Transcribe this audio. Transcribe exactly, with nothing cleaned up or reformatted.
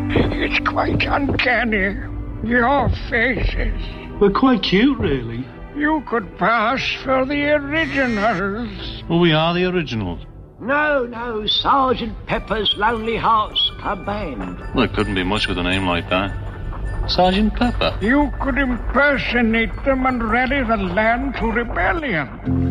It's quite uncanny. Your faces. We're quite cute, really. You could pass for the originals. Well, we are the originals. No, no, Sergeant Pepper's Lonely Hearts Club Band. Well, it couldn't be much with a name like that. Sergeant Pepper. You could impersonate them and rally the land to rebellion.